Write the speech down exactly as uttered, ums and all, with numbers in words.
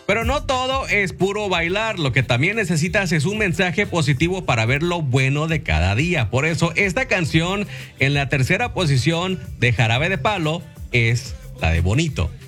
Pero no todo es puro bailar, lo que también necesitas es un mensaje positivo para ver lo bueno de cada día. Por eso esta canción en la tercera posición de Jarabe de Palo es la de Bonito.